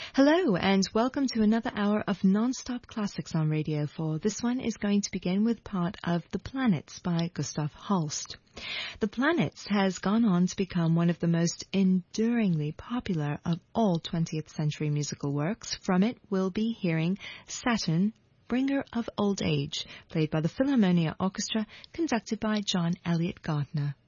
Hello and welcome to another hour of non-stop classics on Radio 4. This one is going to begin with part of The Planets by Gustav Holst. The Planets has gone on to become one of the most enduringly popular of all 20th century musical works. From it, we'll be hearing Saturn, Bringer of Old Age, played by the Philharmonia Orchestra, conducted by John Elliott Gardner.